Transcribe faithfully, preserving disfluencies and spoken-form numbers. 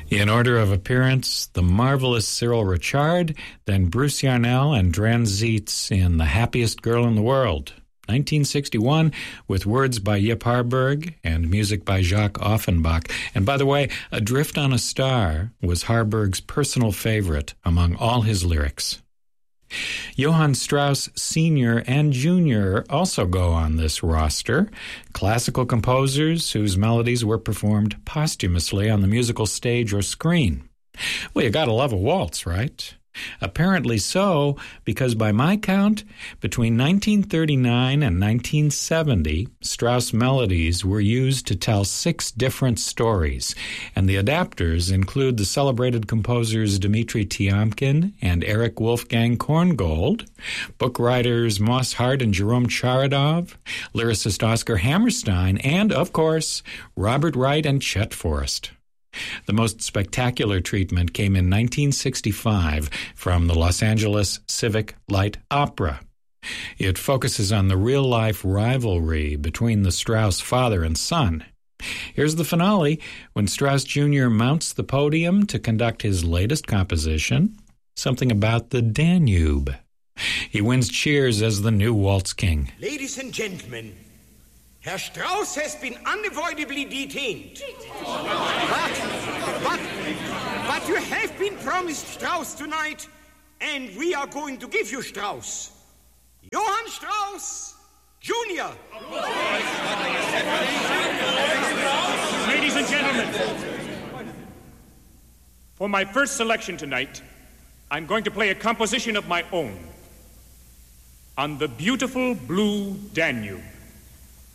In order of appearance, the marvelous Cyril Ritchard, then Bruce Yarnell and Dran Zietz in The Happiest Girl in the World, nineteen sixty-one, with words by Yip Harburg and music by Jacques Offenbach. And by the way, Adrift on a Star was Harburg's personal favorite among all his lyrics. Johann Strauss Senior and Junior also go on this roster, classical composers whose melodies were performed posthumously on the musical stage or screen. Well, you gotta love a waltz, right? Apparently so, because by my count, between nineteen thirty-nine and nineteen seventy, Strauss melodies were used to tell six different stories, and the adapters include the celebrated composers Dmitri Tiomkin and Erich Wolfgang Korngold, book writers Moss Hart and Jerome Charadov, lyricist Oscar Hammerstein, and, of course, Robert Wright and Chet Forrest. The most spectacular treatment came in nineteen sixty-five from the Los Angeles Civic Light Opera. It focuses on the real-life rivalry between the Strauss father and son. Here's the finale, when Strauss Junior mounts the podium to conduct his latest composition, something about the Danube. He wins cheers as the new waltz king. Ladies and gentlemen, Herr Strauss has been unavoidably detained. But, but, but you have been promised Strauss tonight, and we are going to give you Strauss. Johann Strauss, Junior Ladies and gentlemen, for my first selection tonight, I'm going to play a composition of my own on the beautiful blue Danube.